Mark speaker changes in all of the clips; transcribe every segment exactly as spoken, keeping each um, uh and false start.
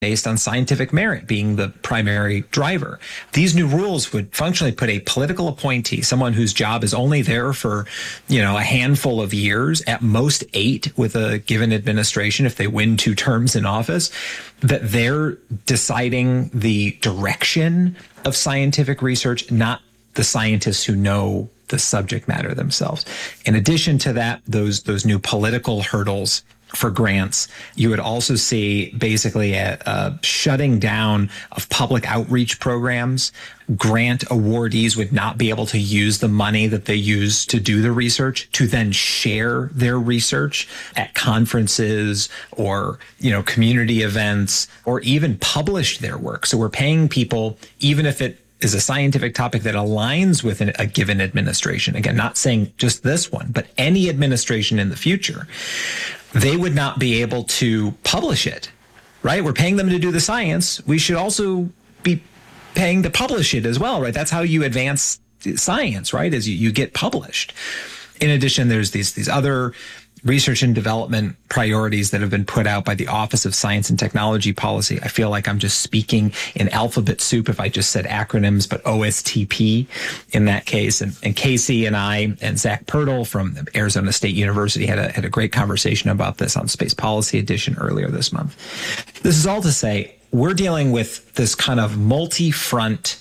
Speaker 1: based on scientific merit being the primary driver. These new rules would functionally put a political appointee, someone whose job is only there for, you know, a handful of years, at most eight with a given administration if they win two terms in office, that they're deciding the direction of scientific research, not the scientists who know the subject matter themselves. In addition to that, those those new political hurdles for grants, you would also see basically a, a shutting down of public outreach programs. Grant awardees would not be able to use the money that they use to do the research to then share their research at conferences or, you know, community events, or even publish their work. So we're paying people, even if it is a scientific topic that aligns with an, a given administration. Again, not saying just this one, but any administration in the future, they would not be able to publish it, right? We're paying them to do the science. We should also be paying to publish it as well, right? That's how you advance science, right? As you, you get published. In addition, there's these, these other research and development priorities that have been put out by the Office of Science and Technology Policy. I feel like I'm just speaking in alphabet soup if I just said acronyms, but O S T P in that case. And, and Casey and I and Zach Pertl from Arizona State University had a, had a great conversation about this on Space Policy Edition earlier this month. This is all to say, we're dealing with this kind of multi-front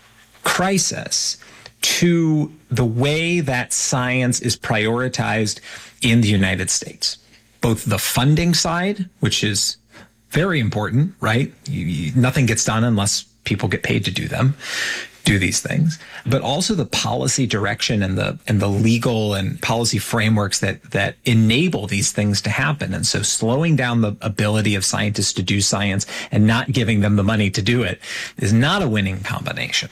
Speaker 1: crisis to the way that science is prioritized in the United States. Both the funding side, which is very important, right? You, you, nothing gets done unless people get paid to do them, do these things, but also the policy direction and the and the legal and policy frameworks that that enable these things to happen. And so slowing down the ability of scientists to do science and not giving them the money to do it is not a winning combination.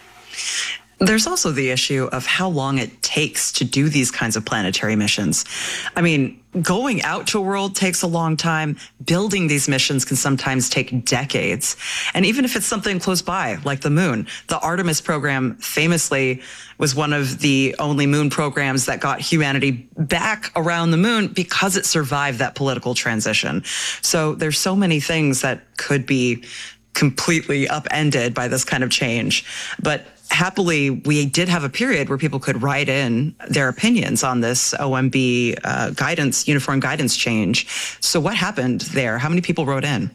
Speaker 2: There's also the issue of how long it takes to do these kinds of planetary missions. I mean, going out to a world takes a long time. Building these missions can sometimes take decades. And even if it's something close by, like the moon, the Artemis program famously was one of the only moon programs that got humanity back around the moon because it survived that political transition. So there's so many things that could be completely upended by this kind of change. But happily, we did have a period where people could write in their opinions on this O M B uh, guidance, uniform guidance change. So what happened there? How many people wrote in?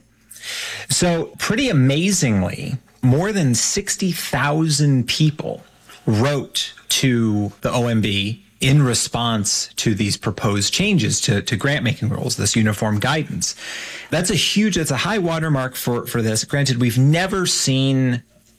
Speaker 1: So pretty amazingly, more than sixty thousand people wrote to the O M B in response to these proposed changes to, to grant-making rules, this uniform guidance. That's a huge, that's a high watermark for, for this. Granted, we've never seen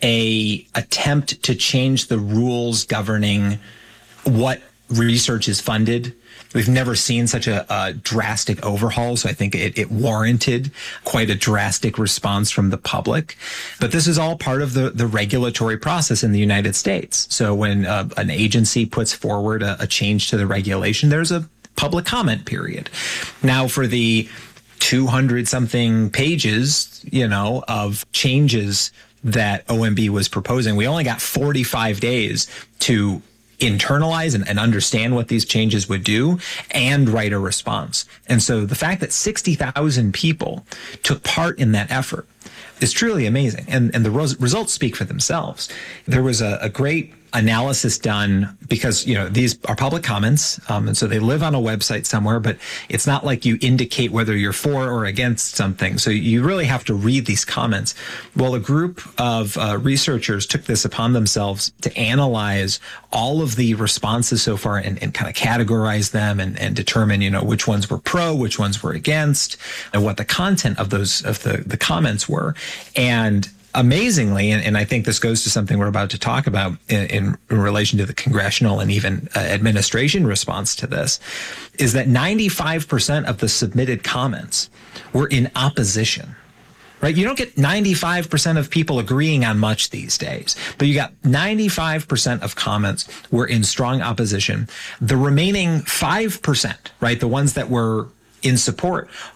Speaker 1: a attempt to change the rules governing what research is funded. We've never seen such a, a drastic overhaul, so I think it, it warranted quite a drastic response from the public. But this is all part of the, the regulatory process in the United States. So when uh, an agency puts forward a, a change to the regulation, there's a public comment period. Now, for the two hundred something pages, you know, of changes that O M B was proposing, we only got forty-five days to internalize and, and understand what these changes would do and write a response. And so the fact that sixty thousand people took part in that effort is truly amazing. And, and the res- results speak for themselves. There was a, a great analysis done because, you know, these are public comments. Um, and so they live on a website somewhere, but it's not like you indicate whether you're for or against something. So you really have to read these comments. Well, a group of uh, researchers took this upon themselves to analyze all of the responses so far and, and kind of categorize them and, and determine, you know, which ones were pro, which ones were against, and what the content of those, of the, the comments were. And amazingly, and, and I think this goes to something we're about to talk about in, in, in relation to the congressional and even uh, administration response to this, is that ninety-five percent of the submitted comments were in opposition. Right? You don't get ninety-five percent of people agreeing on much these days, but you got ninety-five percent of comments were in strong opposition. The remaining five percent, right, the ones that were in support,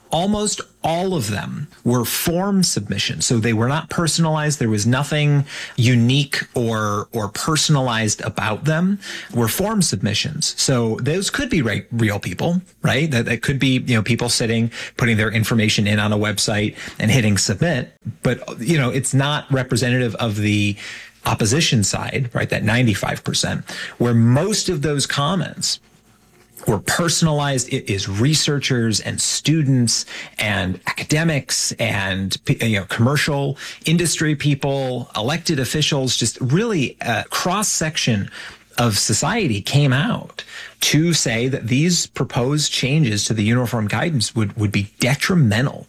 Speaker 1: Almost all of them were form submissions. So they were not personalized. There was nothing unique or or personalized about them. Were form submissions. So those could be re- real people, right? That, that could be, you know, people sitting, putting their information in on a website and hitting submit. But, you know, it's not representative of the opposition side, right? That ninety-five percent, where most of those comments were personalized. It is researchers and students and academics and, you know, commercial industry people, elected officials, just really a cross section of society came out to say that these proposed changes to the uniform guidance would, would be detrimental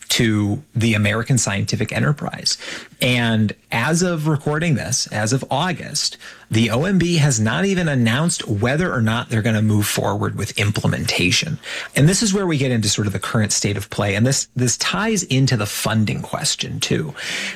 Speaker 1: to the American scientific enterprise. And as of recording this, as of August, the O M B has not even announced whether or not they're going to move forward with implementation. And this is where we get into sort of the current state of play. And this, this ties into the funding question too.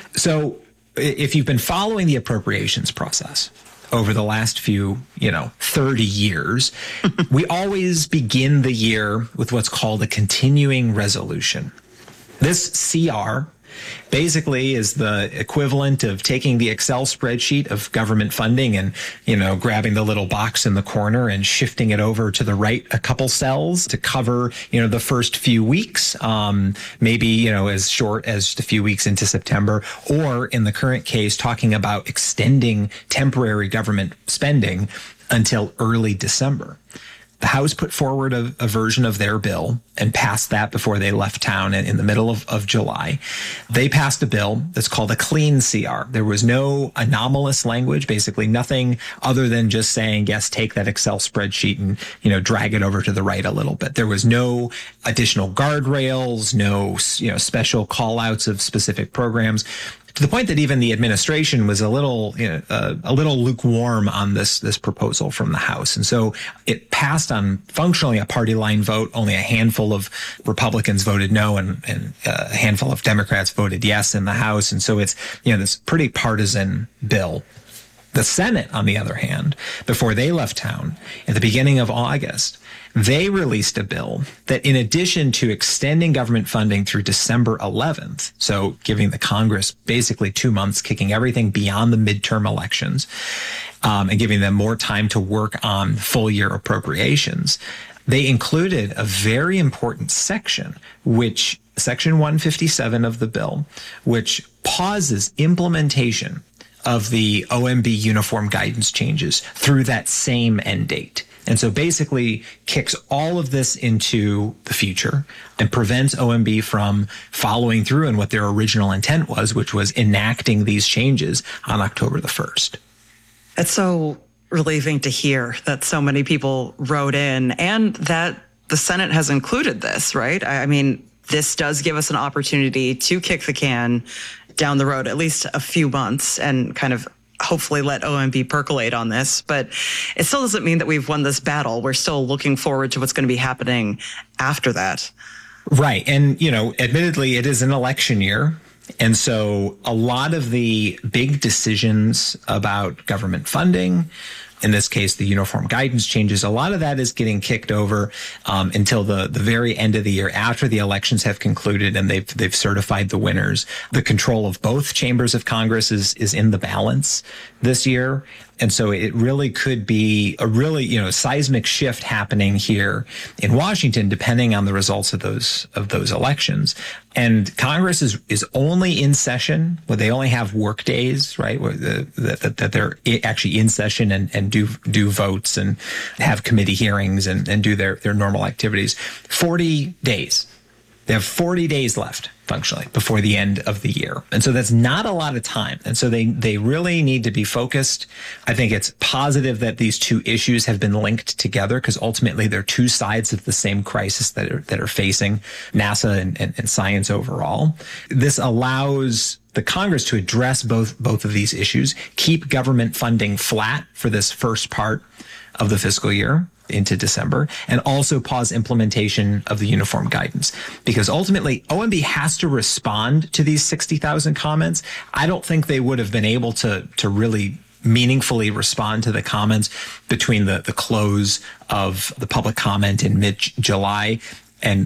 Speaker 1: So if you've been following the appropriations process over the last few, you know, thirty years, we always begin the year with what's called a continuing resolution. This C R basically is the equivalent of taking the Excel spreadsheet of government funding and, you know, grabbing the little box in the corner and shifting it over to the right a couple cells to cover, you know, the first few weeks, um, maybe, you know, as short as just a few weeks into September, or in the current case, talking about extending temporary government spending until early December. The House put forward a, a version of their bill and passed that before they left town in, in the middle of, of July. They passed a bill that's called a clean C R. There was no anomalous language, basically nothing other than just saying, yes, take that Excel spreadsheet and, you know, drag it over to the right a little bit. There was no additional guardrails, no, you know, special call outs of specific programs, to the point that even the administration was a little, you know, uh, a little lukewarm on this this proposal from the House. And so it passed on functionally a party line vote. Only a handful of Republicans voted no, and, and a handful of Democrats voted yes in the House. And so it's, you know, this pretty partisan bill. The Senate, on the other hand, before they left town at the beginning of August, they released a bill that, in addition to extending government funding through December eleventh, so giving the Congress basically two months, kicking everything beyond the midterm elections, um, and giving them more time to work on full year appropriations, they included a very important section, which Section one fifty-seven of the bill, which pauses implementation of the O M B uniform guidance changes through that same end date. And so basically kicks all of this into the future and prevents O M B from following through on what their original intent was, which was enacting these changes on October the first.
Speaker 2: It's so relieving to hear that so many people wrote in and that the Senate has included this, right? I mean, this does give us an opportunity to kick the can down the road at least a few months and kind of hopefully let O M B percolate on this. But it still doesn't mean that we've won this battle. We're still looking forward to what's going to be happening after that.
Speaker 1: Right. And, you know, admittedly, it is an election year. And so a lot of the big decisions about government funding, in this case, the uniform guidance changes, a lot of that is getting kicked over um, until the, the very end of the year after the elections have concluded and they've they've certified the winners. The control of both chambers of Congress is is in the balance this year. And so it really could be a really, you know, seismic shift happening here in Washington, depending on the results of those of those elections. And Congress is is only in session, where they only have work days, right? Where the, that, that they're actually in session and, and do do votes and have committee hearings and, and do their, their normal activities. forty days. They have forty days left, functionally, before the end of the year. And so that's not a lot of time. And so they, they really need to be focused. I think it's positive that these two issues have been linked together because ultimately they're two sides of the same crisis that are, that are facing NASA and, and, and science overall. This allows the Congress to address both, both of these issues, keep government funding flat for this first part of the fiscal year into December, and also pause implementation of the uniform guidance. Because ultimately, O M B has to respond to these sixty thousand comments. I don't think they would have been able to, to really meaningfully respond to the comments between the, the close of the public comment in mid-July and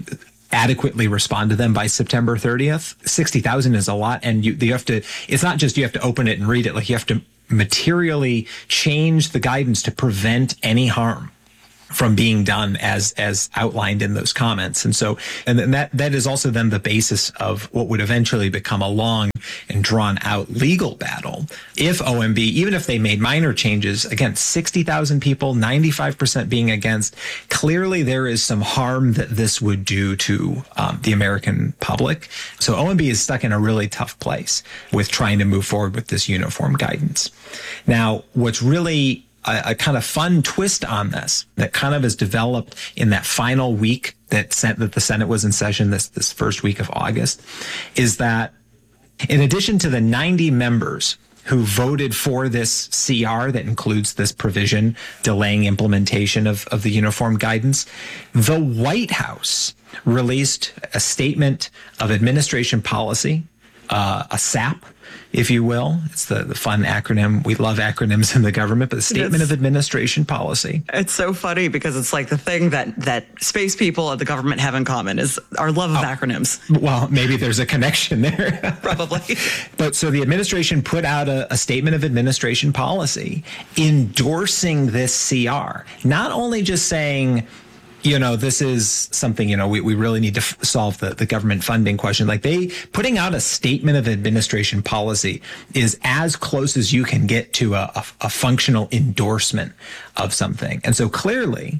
Speaker 1: adequately respond to them by September thirtieth. sixty thousand is a lot. And you, you have to, it's not just you have to open it and read it, like you have to materially change the guidance to prevent any harm from being done as as outlined in those comments. And so, and then that that is also then the basis of what would eventually become a long and drawn out legal battle. If O M B, even if they made minor changes, again, sixty thousand people, ninety-five percent being against, clearly there is some harm that this would do to um, the American public. So O M B is stuck in a really tough place with trying to move forward with this uniform guidance. Now, what's really A, a kind of fun twist on this that kind of has developed in that final week that sent, that the Senate was in session this, this first week of August is that in addition to the ninety members who voted for this C R that includes this provision delaying implementation of, of the uniform guidance, the White House released a statement of administration policy, uh, a S A P, if you will. It's the, the fun acronym. We love acronyms in the government, but the Statement it's, of Administration Policy.
Speaker 2: It's so funny because it's like the thing that, that space people and the government have in common is our love of oh, acronyms.
Speaker 1: Well, maybe there's a connection there.
Speaker 2: Probably.
Speaker 1: But so the administration put out a, a Statement of Administration Policy endorsing this C R, not only just saying, you know, this is something, you know, we, we really need to f- solve the, the government funding question. Like they putting out a statement of administration policy is as close as you can get to a, a, a functional endorsement of something. And so clearly,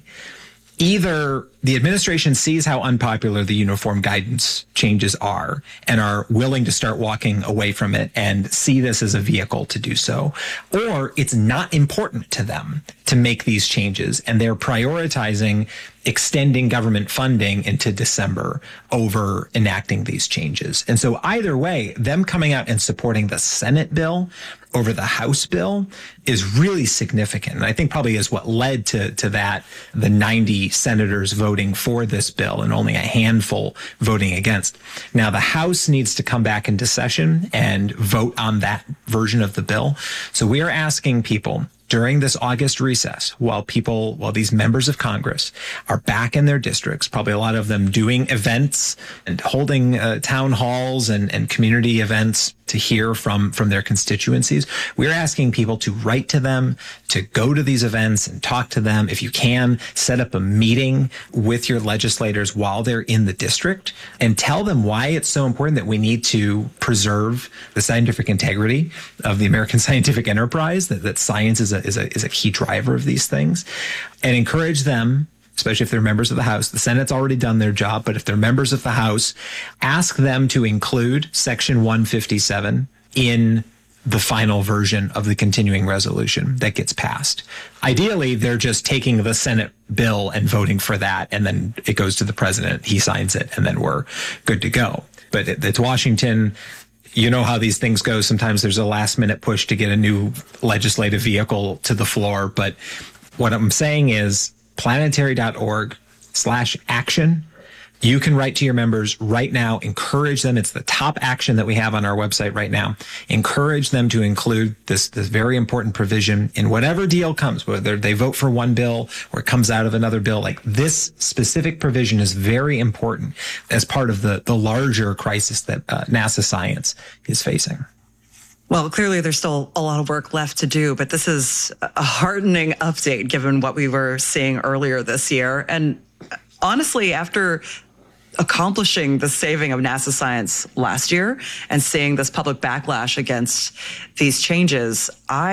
Speaker 1: either the administration sees how unpopular the uniform guidance changes are and are willing to start walking away from it and see this as a vehicle to do so, or it's not important to them to make these changes and they're prioritizing extending government funding into December over enacting these changes. And so either way, them coming out and supporting the Senate bill over the House bill is really significant. And I think probably is what led to, to that, the ninety senators voting for this bill and only a handful voting against. Now, the House needs to come back into session and vote on that version of the bill. So we are asking people during this August recess, while people, while these members of Congress are back in their districts, probably a lot of them doing events and holding uh, town halls and, and community events to hear from, from their constituencies, we're asking people to write to them, to go to these events and talk to them. If you can, set up a meeting with your legislators while they're in the district and tell them why it's so important that we need to preserve the scientific integrity of the American scientific enterprise, that, that science is a, is a, is a key driver of these things, and encourage them, especially if they're members of the House. The Senate's already done their job, but if they're members of the House, ask them to include Section one fifty-seven in the final version of the continuing resolution that gets passed. Ideally, they're just taking the Senate bill and voting for that, and then it goes to the president, he signs it, and then we're good to go. But it, it's Washington. You know how these things go. Sometimes there's a last minute push to get a new legislative vehicle to the floor. But what I'm saying is planetary.org slash action. You can write to your members right now, encourage them. It's the top action that we have on our website right now. Encourage them to include this, this very important provision in whatever deal comes, whether they vote for one bill or it comes out of another bill. Like this specific provision is very important as part of the, the larger crisis that uh, NASA science is facing.
Speaker 2: Well, clearly there's still a lot of work left to do, but this is a heartening update given what we were seeing earlier this year. And honestly, after accomplishing the saving of NASA science last year and seeing this public backlash against these changes,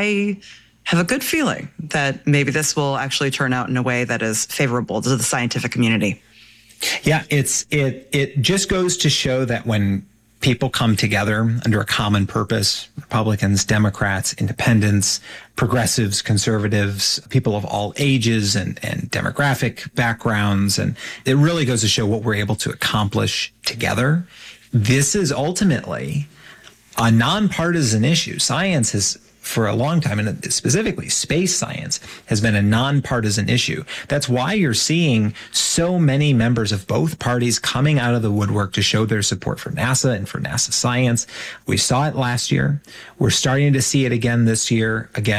Speaker 2: I have a good feeling that maybe this will actually turn out in a way that is favorable to the scientific community.
Speaker 1: Yeah, it's it it just goes to show that when people come together under a common purpose, Republicans, Democrats, independents, progressives, conservatives, people of all ages and, and demographic backgrounds. And it really goes to show what we're able to accomplish together. This is ultimately a nonpartisan issue. Science has, for a long time, and specifically space science, has been a nonpartisan issue. That's why you're seeing so many members of both parties coming out of the woodwork to show their support for NASA and for NASA science. We saw it last year. We're starting to see it again this year. Again,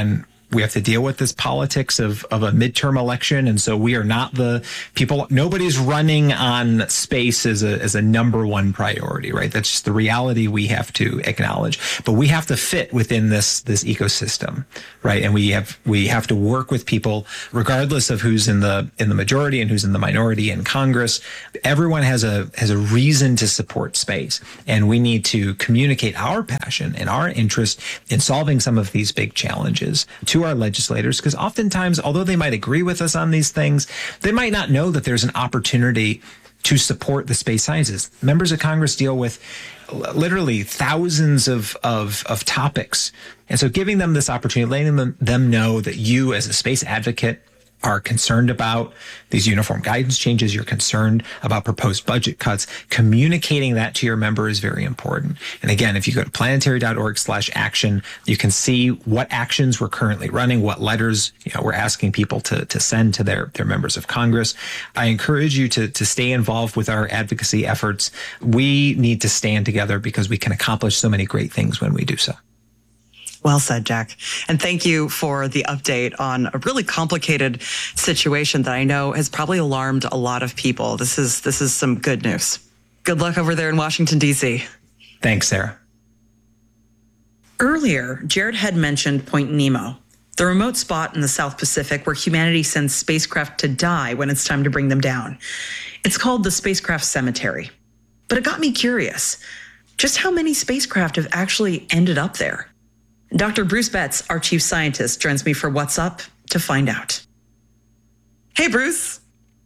Speaker 1: We have to deal with this politics of, of a midterm election. And so we are not the people, nobody's running on space as a, as a number one priority, right? That's just the reality we have to acknowledge. But we have to fit within this, this ecosystem, right? And we have, we have to work with people regardless of who's in the, in the majority and who's in the minority in Congress. Everyone has a, has a reason to support space. And we need to communicate our passion and our interest in solving some of these big challenges to our legislators, because oftentimes, although they might agree with us on these things, they might not know that there's an opportunity to support the space sciences. Members of Congress deal with literally thousands of, of, of topics. And so giving them this opportunity, letting them, them know that you as a space advocate are concerned about these uniform guidance changes, you're concerned about proposed budget cuts, communicating that to your member is very important. And again, if you go to planetary.org slash action, you can see what actions we're currently running, what letters, you know, we're asking people to, to send to their, their members of Congress. I encourage you to, to stay involved with our advocacy efforts. We need to stand together because we can accomplish so many great things when we do so.
Speaker 2: Well said, Jack. And thank you for the update on a really complicated situation that I know has probably alarmed a lot of people. This is this is some good news. Good luck over there in Washington, D C.
Speaker 1: Thanks, Sarah.
Speaker 2: Earlier, Jared had mentioned Point Nemo, the remote spot in the South Pacific where humanity sends spacecraft to die when it's time to bring them down. It's called the Spacecraft Cemetery. But it got me curious. Just how many spacecraft have actually ended up there? Doctor Bruce Betts, our chief scientist, joins me for What's Up to find out. Hey, Bruce.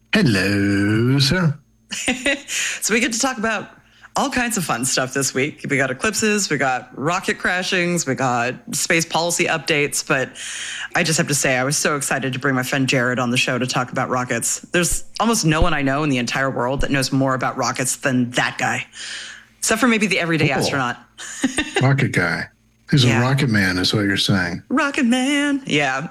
Speaker 3: Hello, Sarah.
Speaker 2: So we get to talk about all kinds of fun stuff this week. We got eclipses, we got rocket crashings, we got space policy updates. But I just have to say, I was so excited to bring my friend Jared on the show to talk about rockets. There's almost no one I know in the entire world that knows more about rockets than that guy, except for maybe the everyday
Speaker 3: cool.
Speaker 2: astronaut.
Speaker 3: Rocket guy. He's
Speaker 2: Yeah.
Speaker 3: a rocket man, is what you're saying.
Speaker 2: Rocket Man. Yeah.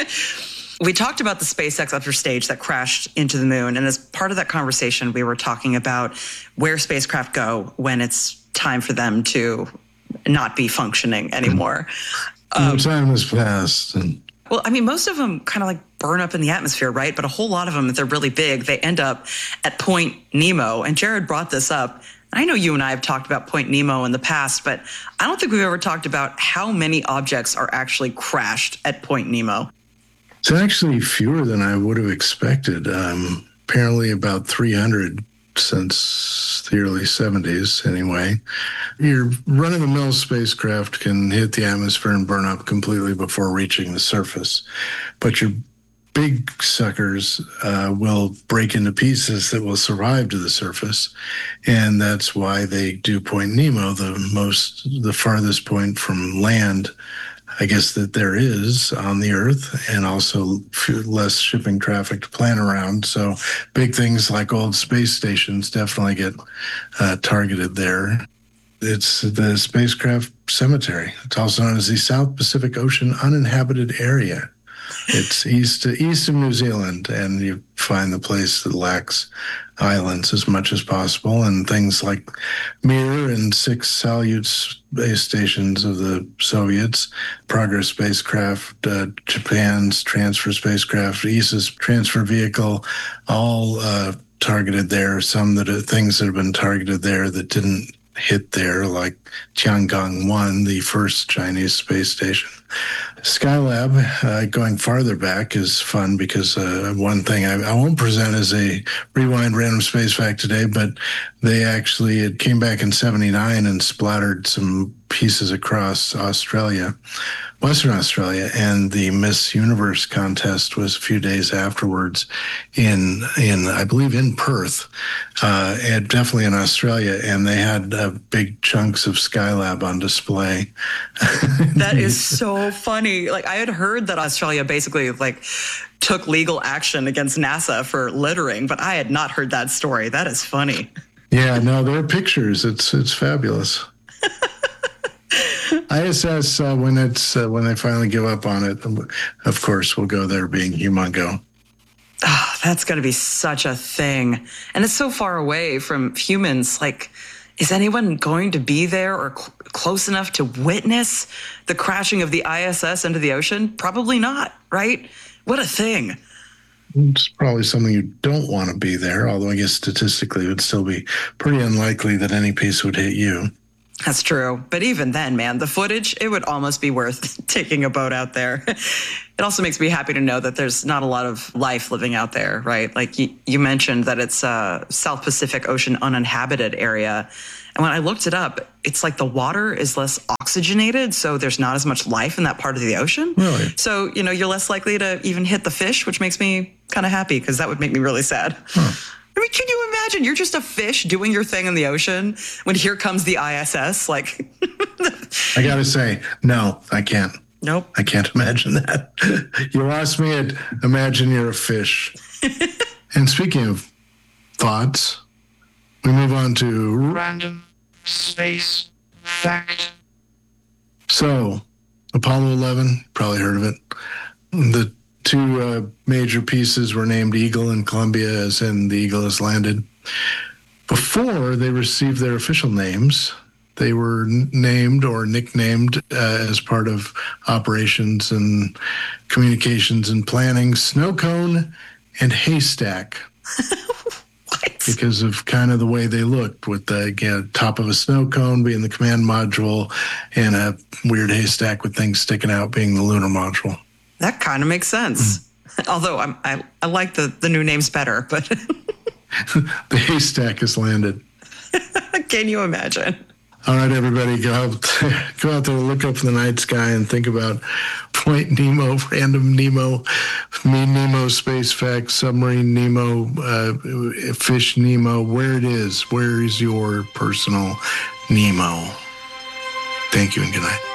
Speaker 2: We talked about the SpaceX upper stage that crashed into the moon. And as part of that conversation, we were talking about where spacecraft go when it's time for them to not be functioning anymore.
Speaker 3: No um, time has passed. And
Speaker 2: well, I mean, most of them kind of like burn up in the atmosphere, right? But a whole lot of them, if they're really big, they end up at Point Nemo. And Jared brought this up. I know you and I have talked about Point Nemo in the past, but I don't think we've ever talked about how many objects are actually crashed at Point Nemo.
Speaker 3: It's actually fewer than I would have expected. Um, apparently about three hundred since the early seventies, anyway. Your run-of-the-mill spacecraft can hit the atmosphere and burn up completely before reaching the surface. But your big suckers uh, will break into pieces that will survive to the surface. And that's why they do Point Nemo, the most, the farthest point from land, I guess, that there is on the Earth, and also less shipping traffic to plan around. So big things like old space stations definitely get uh, targeted there. It's the Spacecraft Cemetery. It's also known as the South Pacific Ocean Uninhabited Area. It's east east of New Zealand, and you find the place that lacks islands as much as possible, and things like Mir and six Salyut space stations of the Soviets, Progress spacecraft, uh, Japan's transfer spacecraft, E S A's transfer vehicle, all uh, targeted there. Some that are things that have been targeted there that didn't hit there, like Tiangong one, the first Chinese space station. Skylab, uh, going farther back, is fun because uh, one thing I, I won't present as a rewind random space fact today, but they actually, it came back in seventy-nine and splattered some pieces across Australia, Western Australia, and the Miss Universe contest was a few days afterwards in, in I believe, in Perth, uh, and definitely in Australia, and they had uh, big chunks of Skylab on display.
Speaker 2: That is so funny. Like, I had heard that Australia basically like took legal action against NASA for littering, but I had not heard that story. That is funny.
Speaker 3: Yeah, no, there are pictures. It's it's fabulous. I S S, uh, when it's uh, when they finally give up on it, of course, we'll go there being humongo.
Speaker 2: Oh, that's going to be such a thing. And it's so far away from humans. Like, is anyone going to be there or cl- close enough to witness the crashing of the I S S into the ocean? Probably not, right? What a thing.
Speaker 3: It's probably something you don't want to be there, although I guess statistically it would still be pretty unlikely that any piece would hit you.
Speaker 2: That's true. But even then, man, the footage, it would almost be worth taking a boat out there. It also makes me happy to know that there's not a lot of life living out there, right? Like you, you mentioned that it's a South Pacific Ocean uninhabited area. And when I looked it up, it's like the water is less oxygenated, so there's not as much life in that part of the ocean.
Speaker 3: Really?
Speaker 2: So, you know, you're less likely to even hit the fish, which makes me kind of happy because that would make me really sad. Huh. I mean, can you imagine? You're just a fish doing your thing in the ocean when here comes the I S S. Like,
Speaker 3: I got to say, no, I can't.
Speaker 2: Nope.
Speaker 3: I can't imagine that. You lost me at imagine you're a fish. And speaking of thoughts, we move on to
Speaker 4: random space fact.
Speaker 3: So, Apollo eleven, probably heard of it. The two uh, major pieces were named Eagle and Columbia, as in the Eagle has landed. Before they received their official names, they were n- named or nicknamed uh, as part of operations and communications and planning Snow Cone and Haystack.
Speaker 2: What?
Speaker 3: Because of kind of the way they looked, with the again, top of a snow cone being the command module and a weird haystack with things sticking out being the lunar module.
Speaker 2: That kind of makes sense. Mm. Although I'm, I I like the, the new names better, but
Speaker 3: the haystack has landed.
Speaker 2: Can you imagine?
Speaker 3: All right, everybody, go out, go out there, look up in the night sky and think about Point Nemo, Random Nemo, Me Nemo, Space Facts, Submarine Nemo, uh, Fish Nemo, where it is. Where is your personal Nemo? Thank you and good night.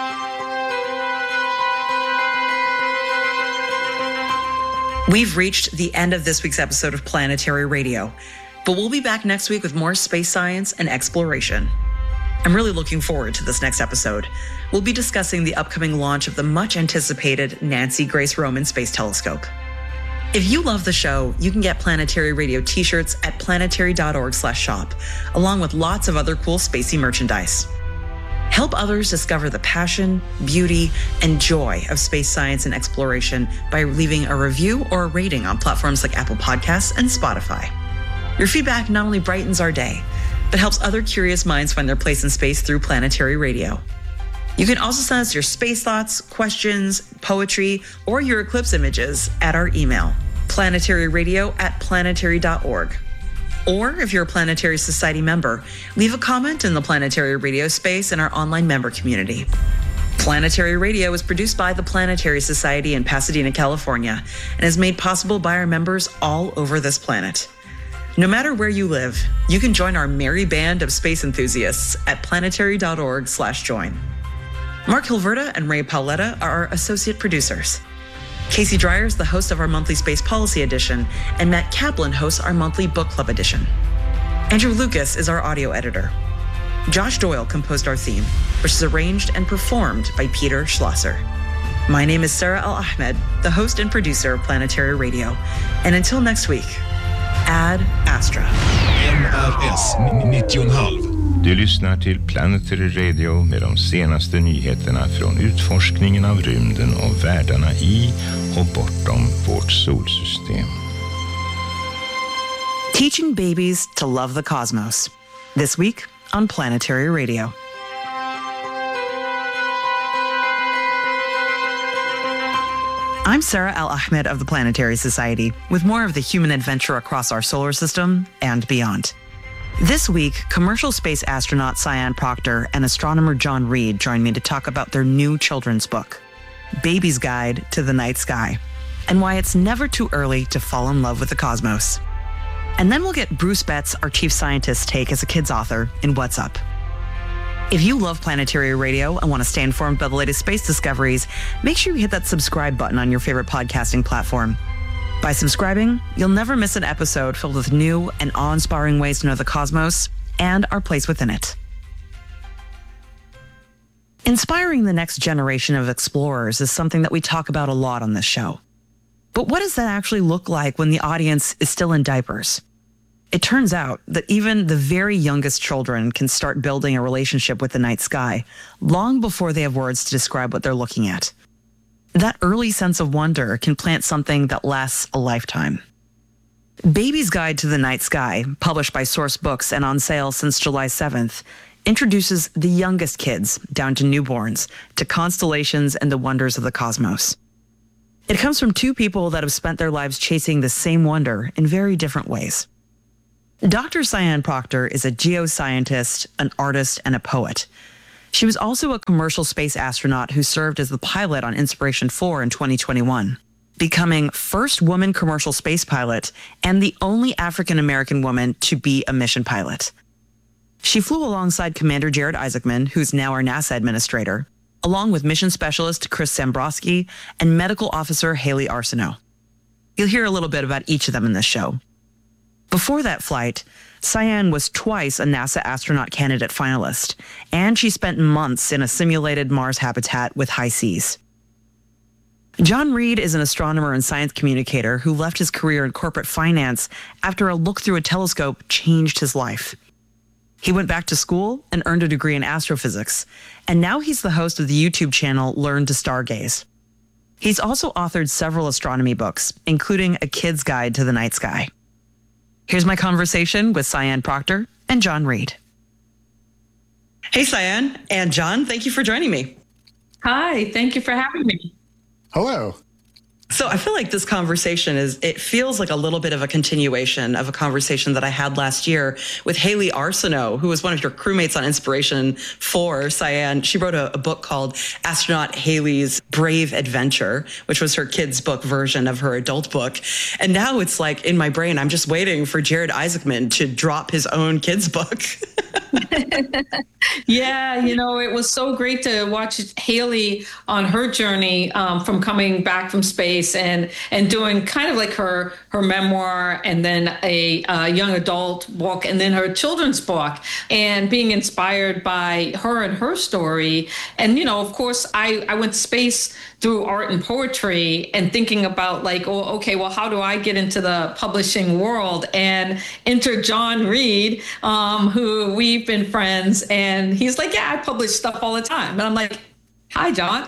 Speaker 2: We've reached the end of this week's episode of Planetary Radio, but we'll be back next week with more space science and exploration. I'm really looking forward to this next episode. We'll be discussing the upcoming launch of the much-anticipated Nancy Grace Roman Space Telescope. If you love the show, you can get Planetary Radio t-shirts at planetary.org slash shop, along with lots of other cool spacey merchandise. Help others discover the passion, beauty, and joy of space science and exploration by leaving a review or a rating on platforms like Apple Podcasts and Spotify. Your feedback not only brightens our day, but helps other curious minds find their place in space through Planetary Radio. You can also send us your space thoughts, questions, poetry, or your eclipse images at our email, planetaryradio at planetary dot org. Or if you're a Planetary Society member, leave a comment in the Planetary Radio space in our online member community. Planetary Radio is produced by the Planetary Society in Pasadena, California, and is made possible by our members all over this planet. No matter where you live, you can join our merry band of space enthusiasts at planetary.org slash join. Mark Hilverda and Ray Paoletta are our associate producers. Casey Dreyer is the host of our monthly Space Policy Edition, and Matt Kaplan hosts our monthly Book Club Edition. Andrew Lucas is our audio editor. Josh Doyle composed our theme, which is arranged and performed by Peter Schlosser. My name is Sarah Al-Ahmed, the host and producer of Planetary Radio. And until next week, Ad Astra.
Speaker 5: N R S nittio komma fem.
Speaker 4: Du lyssnar till Planetary Radio med de senaste nyheterna från utforskningen av rymden och världarna i och bortom vårt solsystem.
Speaker 2: Teaching babies to love the cosmos. This week on Planetary Radio. I'm Sarah Al-Ahmed of the Planetary Society, with more of the human adventure across our solar system and beyond. This week, commercial space astronaut Cyan Proctor and astronomer John Reed join me to talk about their new children's book, Baby's Guide to the Night Sky, and why it's never too early to fall in love with the cosmos. And then we'll get Bruce Betts, our chief scientist's take as a kid's author in What's Up. If you love Planetary Radio and want to stay informed about the latest space discoveries, make sure you hit that subscribe button on your favorite podcasting platform. By subscribing, you'll never miss an episode filled with new and awe-inspiring ways to know the cosmos and our place within it. Inspiring the next generation of explorers is something that we talk about a lot on this show. But what does that actually look like when the audience is still in diapers? It turns out that even the very youngest children can start building a relationship with the night sky long before they have words to describe what they're looking at. That early sense of wonder can plant something that lasts a lifetime. Baby's Guide to the Night Sky, published by Source Books and on sale since July seventh, introduces the youngest kids, down to newborns, to constellations and the wonders of the cosmos. It comes from two people that have spent their lives chasing the same wonder in very different ways. Doctor Sian Proctor is a geoscientist, an artist, and a poet. She was also a commercial space astronaut who served as the pilot on Inspiration four in twenty twenty-one, becoming first woman commercial space pilot and the only African-American woman to be a mission pilot. She flew alongside Commander Jared Isaacman, who's now our NASA administrator, along with mission specialist Chris Zambrowski and medical officer Haley Arsenault. You'll hear a little bit about each of them in this show. Before that flight, Sian was twice a NASA astronaut candidate finalist, and she spent months in a simulated Mars habitat with high seas. John Reed is an astronomer and science communicator who left his career in corporate finance after a look through a telescope changed his life. He went back to school and earned a degree in astrophysics, and now he's the host of the YouTube channel Learn to Stargaze. He's also authored several astronomy books, including A Kid's Guide to the Night Sky. Here's my conversation with Sian Proctor and John Reed. Hey, Sian and John, thank you for joining me.
Speaker 6: Hi, thank you for having me.
Speaker 3: Hello.
Speaker 2: So I feel like this conversation is, it feels like a little bit of a continuation of a conversation that I had last year with Haley Arsenault, who was one of your crewmates on Inspiration four, Sian. She wrote a, a book called Astronaut Haley's Brave Adventure, which was her kids' book version of her adult book. And now it's like in my brain, I'm just waiting for Jared Isaacman to drop his own kids' book.
Speaker 6: Yeah, you know, it was so great to watch Haley on her journey um, from coming back from space and and doing kind of like her her memoir and then a uh, young adult book and then her children's book, and being inspired by her and her story. And, you know, of course, I, I went to space through art and poetry and thinking about like, oh, okay, well, how do I get into the publishing world? And enter John Reed, um, who we've been friends. And he's like, yeah, I publish stuff all the time. And I'm like, hi, John.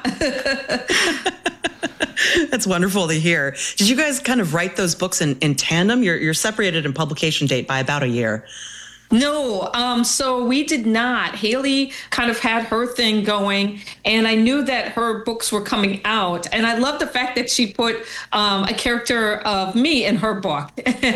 Speaker 2: That's wonderful to hear. Did you guys kind of write those books in, in tandem? You're, you're separated in publication date by about a year.
Speaker 6: No, um, so we did not. Haley kind of had her thing going, and I knew that her books were coming out. And I love the fact that she put um, a character of me in her book.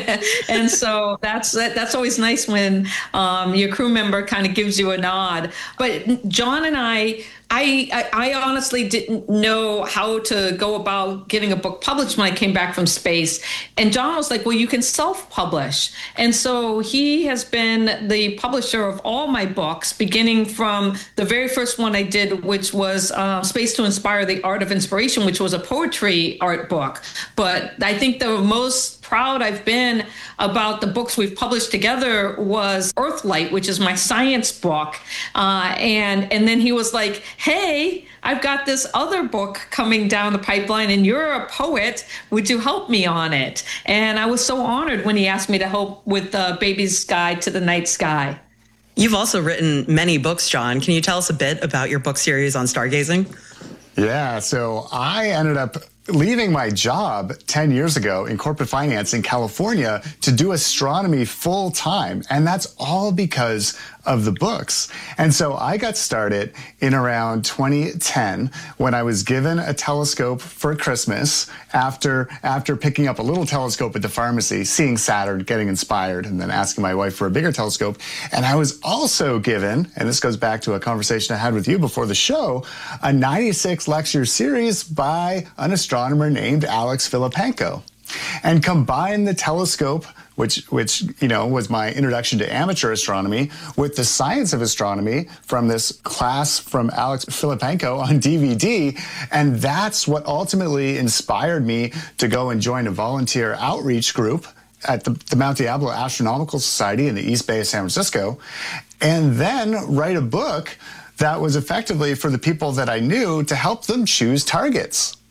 Speaker 6: And so that's that's always nice when um, your crew member kind of gives you a nod. But John and I, I, I honestly didn't know how to go about getting a book published when I came back from space. And John was like, well, you can self-publish. And so he has been the publisher of all my books, beginning from the very first one I did, which was uh, Space to Inspire the Art of Inspiration, which was a poetry art book. But I think the most proud I've been about the books we've published together was Earthlight, which is my science book. Uh, and, and then he was like, hey, I've got this other book coming down the pipeline and you're a poet. Would you help me on it? And I was so honored when he asked me to help with uh, Baby's Guide to the Night Sky.
Speaker 2: You've also written many books, John. Can you tell us a bit about your book series on stargazing?
Speaker 7: Yeah, so I ended up leaving my job ten years ago in corporate finance in California to do astronomy full time. And that's all because of the books. And so I got started in around twenty ten when I was given a telescope for Christmas after after picking up a little telescope at the pharmacy, seeing Saturn, getting inspired, and then asking my wife for a bigger telescope. And I was also given, and this goes back to a conversation I had with you before the show, a ninety-six lecture series by an astronomer named Alex Filippenko. And combine the telescope, which, which you know, was my introduction to amateur astronomy, with the science of astronomy from this class from Alex Filippenko on D V D. And that's what ultimately inspired me to go and join a volunteer outreach group at the, the Mount Diablo Astronomical Society in the East Bay of San Francisco, and then write a book that was effectively for the people that I knew to help them choose targets.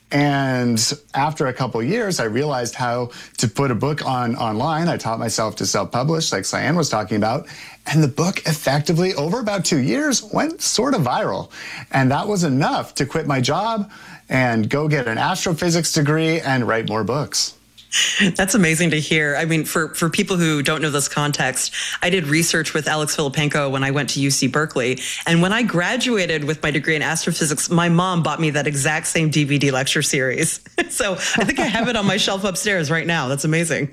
Speaker 7: And after a couple of years, I realized how to put a book on online. I taught myself to self-publish, like Cyan was talking about. And the book effectively, over about two years, went sort of viral. And that was enough to quit my job and go get an astrophysics degree and write more books.
Speaker 2: That's amazing to hear. I mean, for, for people who don't know this context, I did research with Alex Filippenko when I went to U C Berkeley. And when I graduated with my degree in astrophysics, my mom bought me that exact same D V D lecture series. So I think I have it on my shelf upstairs right now. That's amazing.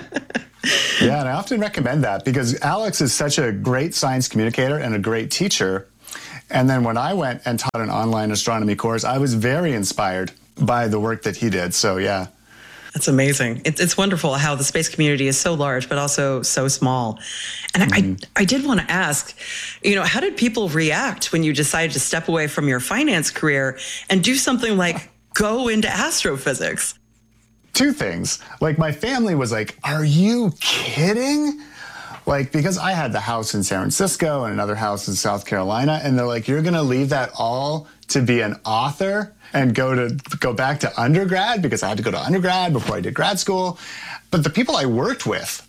Speaker 7: Yeah, and I often recommend that because Alex is such a great science communicator and a great teacher. And then when I went and taught an online astronomy course, I was very inspired by the work that he did. So, yeah.
Speaker 2: That's amazing. It's it's wonderful how the space community is so large, but also so small. And mm-hmm. I, I did want to ask, you know, how did people react when you decided to step away from your finance career and do something like go into astrophysics?
Speaker 7: Two things. Like, my family was like, are you kidding? Like, because I had the house in San Francisco and another house in South Carolina, and they're like, you're going to leave that all to be an author and go to go back to undergrad, because I had to go to undergrad before I did grad school. But the people I worked with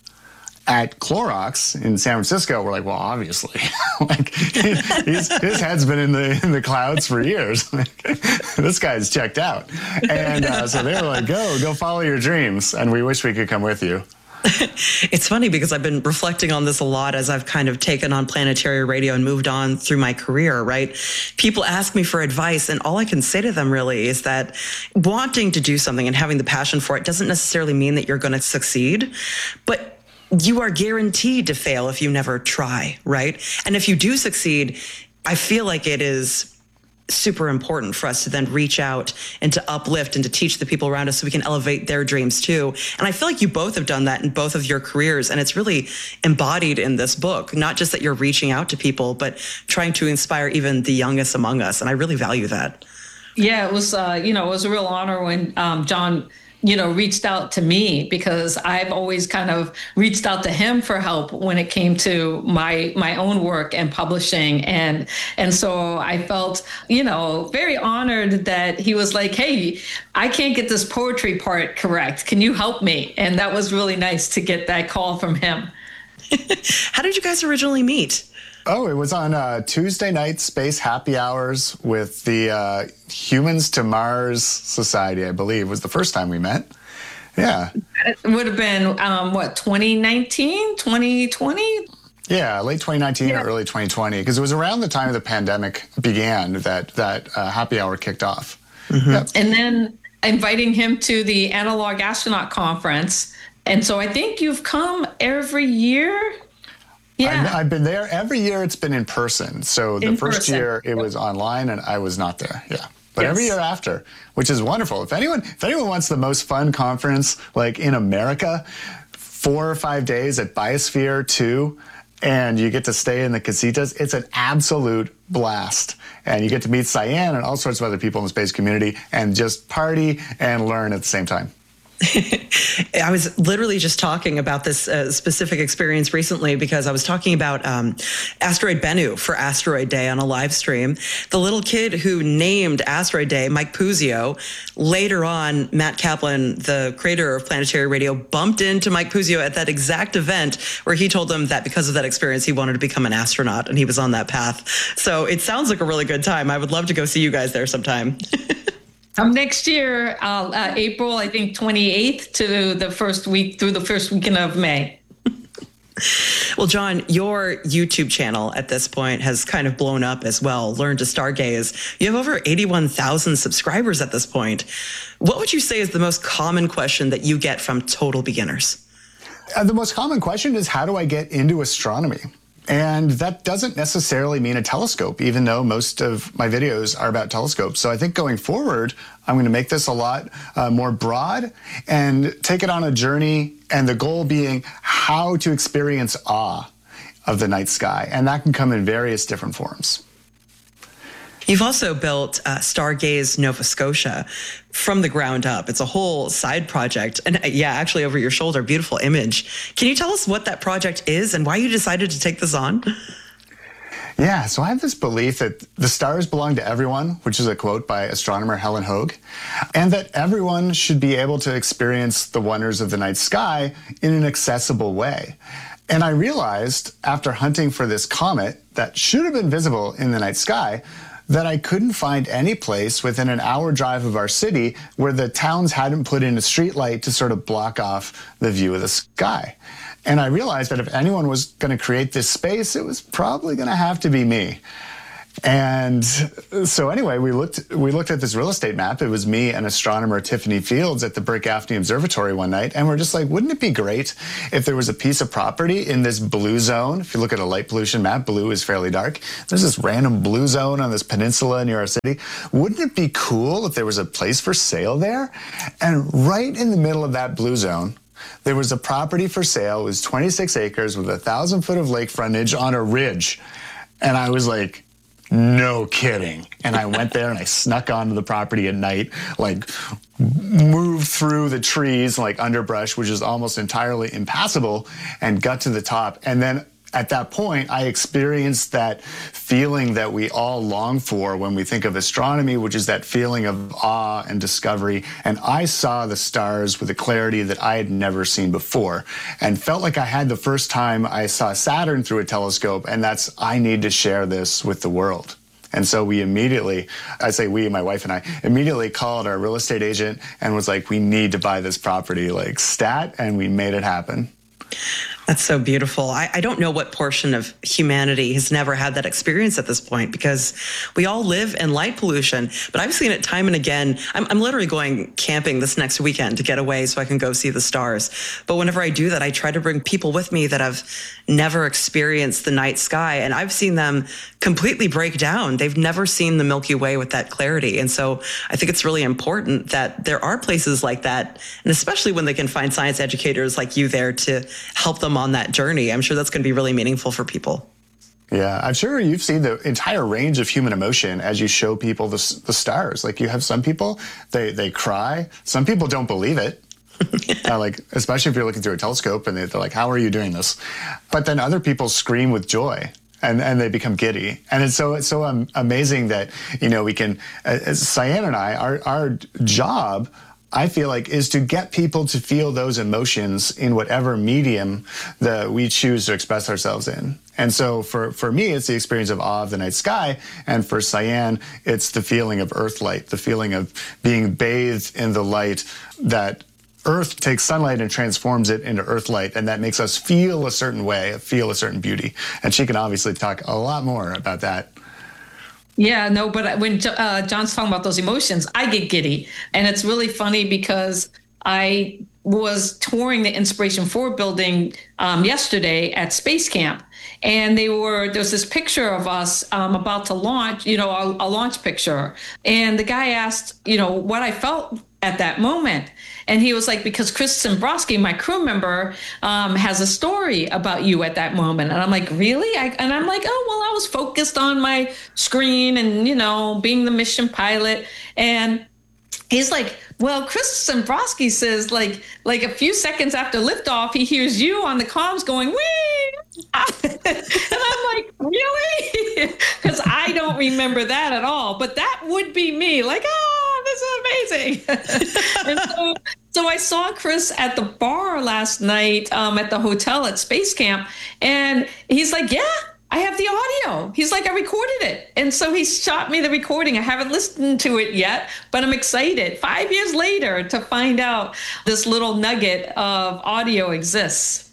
Speaker 7: at Clorox in San Francisco were like, well, obviously, like his, his head's been in the in the clouds for years. This guy's checked out. And uh, so they were like, go, go follow your dreams. And we wish we could come with you.
Speaker 2: It's funny because I've been reflecting on this a lot as I've kind of taken on planetary radio and moved on through my career, right? People ask me for advice, and all I can say to them really is that wanting to do something and having the passion for it doesn't necessarily mean that you're going to succeed, but you are guaranteed to fail if you never try, right? And if you do succeed, I feel like it is super important for us to then reach out and to uplift and to teach the people around us so we can elevate their dreams too. And I feel like you both have done that in both of your careers, and it's really embodied in this book, not just that you're reaching out to people, but trying to inspire even the youngest among us. And I really value that.
Speaker 6: Yeah, it was, uh, you know, it was a real honor when um, John you know, reached out to me, because I've always kind of reached out to him for help when it came to my my own work and publishing. And and so I felt, you know, very honored that he was like, hey, I can't get this poetry part correct. Can you help me? And that was really nice to get that call from him.
Speaker 2: How did you guys originally meet?
Speaker 7: Oh, it was on uh, Tuesday night space happy hours with the uh, Humans to Mars Society, I believe, was the first time we met. Yeah.
Speaker 6: It would have been, um, what, twenty nineteen, twenty twenty?
Speaker 7: Yeah, late twenty nineteen yeah. or early twenty twenty, because it was around the time the pandemic began that that uh, happy hour kicked off.
Speaker 6: Mm-hmm. Yep. And then inviting him to the Analog Astronaut Conference. And so I think you've come every year. Yeah.
Speaker 7: I've, I've been there every year. It's been in person. So the
Speaker 6: in
Speaker 7: first
Speaker 6: person.
Speaker 7: year it was online and I was not there. Yeah. But
Speaker 6: yes.
Speaker 7: every year after, which is wonderful. If anyone, if anyone wants the most fun conference like in America, four or five days at Biosphere two, and you get to stay in the casitas, it's an absolute blast. And you get to meet Cyan and all sorts of other people in the space community and just party and learn at the same time.
Speaker 2: I was literally just talking about this uh, specific experience recently because I was talking about um, Asteroid Bennu for Asteroid Day on a live stream. The little kid who named Asteroid Day, Mike Puzio, later on, Matt Kaplan, the creator of Planetary Radio, bumped into Mike Puzio at that exact event where he told him that because of that experience, he wanted to become an astronaut, and he was on that path. So it sounds like a really good time. I would love to go see you guys there sometime.
Speaker 6: Um, next year, uh, uh, April, I think twenty-eighth to the first week through the first weekend of May.
Speaker 2: Well, John, your YouTube channel at this point has kind of blown up as well. Learn to Stargaze. You have over eighty-one thousand subscribers at this point. What would you say is the most common question that you get from total beginners?
Speaker 7: Uh, the most common question is, how do I get into astronomy? And that doesn't necessarily mean a telescope, even though most of my videos are about telescopes. So I think going forward, I'm going to make this a lot uh, more broad and take it on a journey, and the goal being how to experience awe of the night sky. And that can come in various different forms.
Speaker 2: You've also built uh, Stargaze Nova Scotia from the ground up. It's a whole side project. And uh, yeah, actually over your shoulder, beautiful image. Can you tell us what that project is and why you decided to take this on?
Speaker 7: Yeah, so I have this belief that the stars belong to everyone, which is a quote by astronomer Helen Hogue, and that everyone should be able to experience the wonders of the night sky in an accessible way. And I realized after hunting for this comet that should have been visible in the night sky that I couldn't find any place within an hour drive of our city where the towns hadn't put in a street light to sort of block off the view of the sky. And I realized that if anyone was going to create this space, it was probably going to have to be me. And so anyway, we looked we looked at this real estate map. It was me and astronomer Tiffany Fields at the Burke Gaffney Observatory one night. And we're just like, wouldn't it be great if there was a piece of property in this blue zone? If you look at a light pollution map, blue is fairly dark. There's this random blue zone on this peninsula near our city. Wouldn't it be cool if there was a place for sale there? And right in the middle of that blue zone, there was a property for sale. It was twenty-six acres with a thousand foot of lake frontage on a ridge. And I was like, no kidding. And I went there and I snuck onto the property at night, like moved through the trees, like underbrush, which is almost entirely impassable, and got to the top. And then at that point, I experienced that feeling that we all long for when we think of astronomy, which is that feeling of awe and discovery. And I saw the stars with a clarity that I had never seen before and felt like I had the first time I saw Saturn through a telescope. And that's, I need to share this with the world. And so we immediately, I say we, my wife and I, immediately called our real estate agent and was like, we need to buy this property, like stat, and we made it happen.
Speaker 2: That's so beautiful. I, I don't know what portion of humanity has never had that experience at this point, because we all live in light pollution, but I've seen it time and again. I'm, I'm literally going camping this next weekend to get away so I can go see the stars. But whenever I do that, I try to bring people with me that have never experienced the night sky, and I've seen them completely break down. They've never seen the Milky Way with that clarity. And so I think it's really important that there are places like that, and especially when they can find science educators like you there to help them on that journey. I'm sure that's going to be really meaningful for people.
Speaker 7: Yeah, I'm sure you've seen the entire range of human emotion as you show people the, the stars. Like you have some people, they, they cry. Some people don't believe it. uh, like, especially if you're looking through a telescope and they're like, how are you doing this? But then other people scream with joy. And, and they become giddy. And it's so it's so um, amazing that, you know, we can, uh, Cyan and I, our, our job, I feel like, is to get people to feel those emotions in whatever medium that we choose to express ourselves in. And so for, for me, it's the experience of awe of the night sky. And for Cyan, it's the feeling of earth light, the feeling of being bathed in the light that Earth takes sunlight and transforms it into earth light, and that makes us feel a certain way, feel a certain beauty. And she can obviously talk a lot more about that.
Speaker 6: Yeah, no, but when uh, John's talking about those emotions, I get giddy. And it's really funny because I was touring the Inspiration four building um, yesterday at Space Camp. And they were, there was this picture of us um, about to launch, you know, a, a launch picture. And the guy asked, you know, what I felt at that moment. And he was like, because Chris Zembrowski, my crew member, um, has a story about you at that moment. And I'm like, really? I, and I'm like, oh, well, I was focused on my screen and, you know, being the mission pilot. And he's like, well, Chris Zembrowski says, like, like a few seconds after liftoff, he hears you on the comms going, wee! And I'm like, really? Because I don't remember that at all. But that would be me. Like, oh, this is amazing. And so, so I saw Chris at the bar last night um, at the hotel at Space Camp. And he's like, yeah, I have the audio. He's like, I recorded it. And so he shot me the recording. I haven't listened to it yet, but I'm excited five years later to find out this little nugget of audio exists.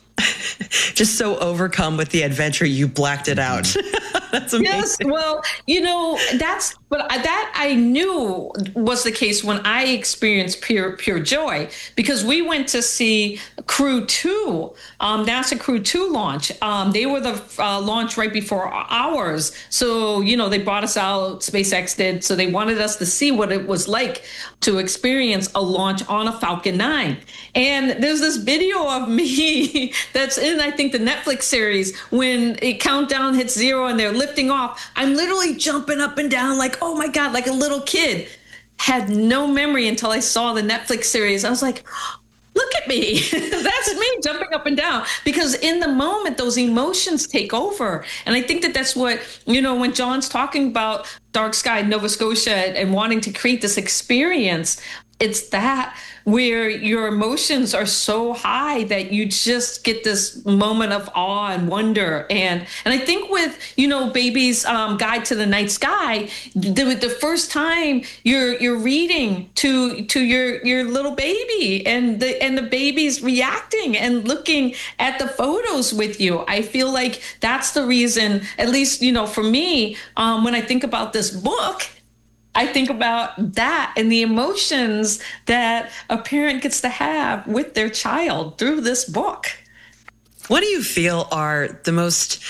Speaker 2: Just so overcome with the adventure, you blacked it out. That's amazing.
Speaker 6: Yes, well, you know, that's, but that I knew was the case when I experienced pure pure joy, because we went to see Crew two, um, NASA Crew two launch. Um, they were the uh, launch right before ours. So, you know, they brought us out, SpaceX did. So they wanted us to see what it was like to experience a launch on a Falcon nine. And there's this video of me that's in, I think, the Netflix series when a countdown hits zero and they're lifting off. I'm literally jumping up and down like, oh my God, like a little kid. Had no memory until I saw the Netflix series. I was like, look look at me. That's me jumping up and down, because in the moment, those emotions take over. And I think that that's what, you know, when John's talking about Dark Sky, Nova Scotia, and wanting to create this experience, it's that where your emotions are so high that you just get this moment of awe and wonder. And and I think with, you know, Baby's um, Guide to the Night Sky, the, the first time you're you're reading to to your your little baby, and the and the baby's reacting and looking at the photos with you. I feel like that's the reason, at least, you know, for me, um, when I think about this book, I think about that and the emotions that a parent gets to have with their child through this book.
Speaker 2: What do you feel are the most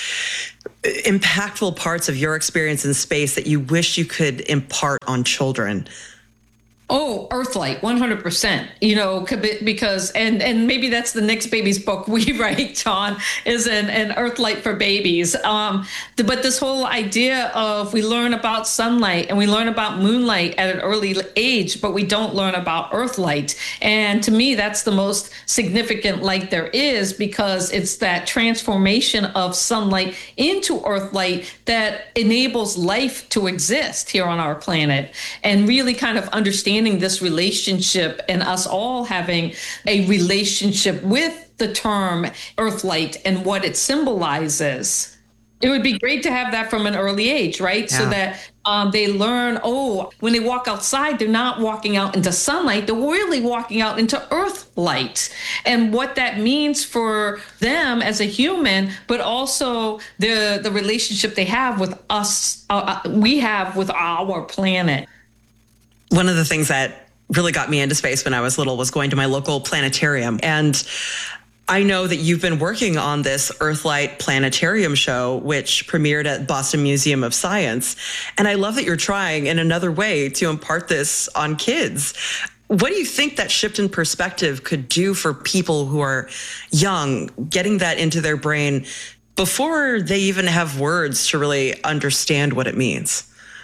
Speaker 2: impactful parts of your experience in space that you wish you could impart on children?
Speaker 6: Oh, Earthlight, one hundred percent. You know, because, and and maybe that's the next baby's book we write, John, is an, an Earthlight for babies. Um, but this whole idea of we learn about sunlight and we learn about moonlight at an early age, but we don't learn about Earthlight. And to me, that's the most significant light there is, because it's that transformation of sunlight into Earthlight that enables life to exist here on our planet, and really kind of understand this relationship, and us all having a relationship with the term Earthlight and what it symbolizes. It would be great to have that from an early age, right? Yeah. So that um, they learn, oh, when they walk outside, they're not walking out into sunlight, they're really walking out into Earthlight, and what that means for them as a human, but also the, the relationship they have with us, uh, we have with our planet.
Speaker 2: One of the things that really got me into space when I was little was going to my local planetarium. And I know that you've been working on this Earthlight Planetarium show, which premiered at Boston Museum of Science. And I love that you're trying in another way to impart this on kids. What do you think that shift in perspective could do for people who are young, getting that into their brain before they even have words to really understand what it means?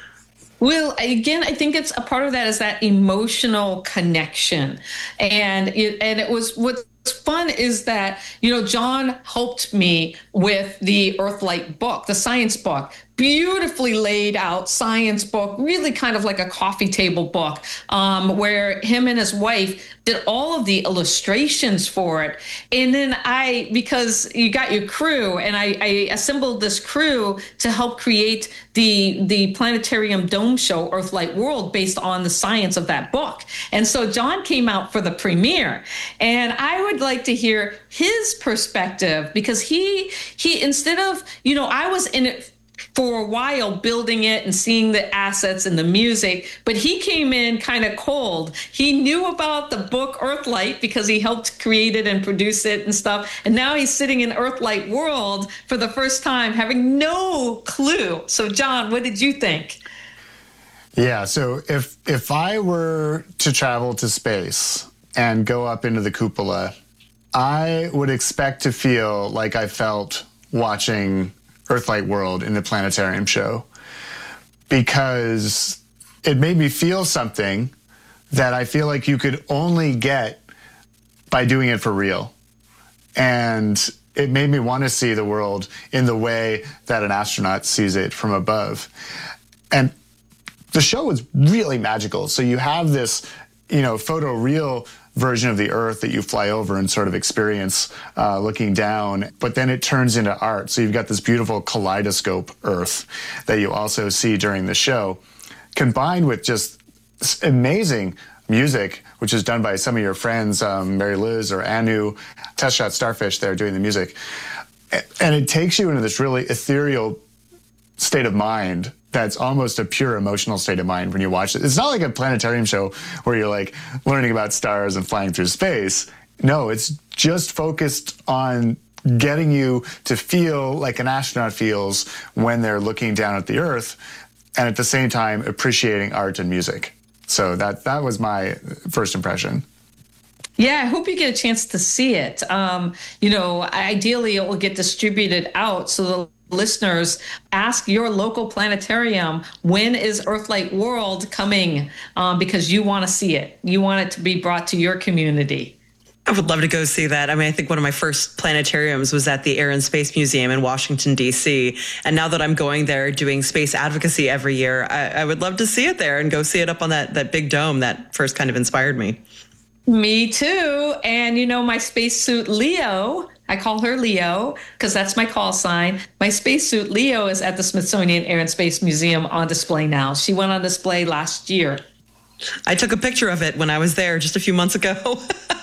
Speaker 6: Well, again, I think it's a part of that is that emotional connection. And it, and it was what's fun is that, you know, John helped me with the Earthlight book, the science book. Beautifully laid out science book, really kind of like a coffee table book, um, where him and his wife did all of the illustrations for it. And then I, because you got your crew, and I, I assembled this crew to help create the, the planetarium dome show, Earthlight World, based on the science of that book. And so John came out for the premiere, and I would like to hear his perspective, because he, he, instead of, you know, I was in it for a while building it and seeing the assets and the music, but he came in kind of cold. He knew about the book Earthlight because he helped create it and produce it and stuff. And now he's sitting in Earthlight World for the first time, having no clue. So John, what did you think?
Speaker 7: Yeah, so if if I were to travel to space and go up into the cupola, I would expect to feel like I felt watching Earthlight World in the planetarium show, because it made me feel something that I feel like you could only get by doing it for real. And it made me want to see the world in the way that an astronaut sees it from above. And the show was really magical. So you have this, you know, photoreal version of the Earth that you fly over and sort of experience uh, looking down, but then it turns into art. So you've got this beautiful kaleidoscope Earth that you also see during the show, combined with just amazing music, which is done by some of your friends, um, Mary Liz or Anu, Test Shot Starfish, there doing the music. And it takes you into this really ethereal state of mind that's almost a pure emotional state of mind when you watch it. It's not like a planetarium show where you're like learning about stars and flying through space. No, it's just focused on getting you to feel like an astronaut feels when they're looking down at the Earth, and at the same time appreciating art and music. So that that was my first impression.
Speaker 6: Yeah, I hope you get a chance to see it. Um, you know, ideally it will get distributed out so the listeners, ask your local planetarium, when is Earthlight World coming? Um, because you want to see it. You want it to be brought to your community.
Speaker 2: I would love to go see that. I mean, I think one of my first planetariums was at the Air and Space Museum in Washington, D C. And now that I'm going there doing space advocacy every year, I, I would love to see it there and go see it up on that, that big dome that first kind of inspired me.
Speaker 6: Me too. And, you know, my spacesuit Leo, I call her Leo because that's my call sign. My spacesuit Leo is at the Smithsonian Air and Space Museum on display now. She went on display last year.
Speaker 2: I took a picture of it when I was there just a few months ago.